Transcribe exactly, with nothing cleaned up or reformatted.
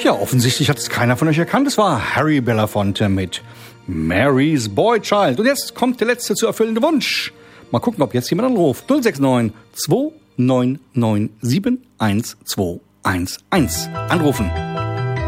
Ja, offensichtlich hat es keiner von euch erkannt. Es war Harry Belafonte mit Mary's Boy Child. Und jetzt kommt der letzte zu erfüllende Wunsch. Mal gucken, ob jetzt jemand anruft. null sechs neun zwei neun neun sieben eins zwei eins eins. Anrufen.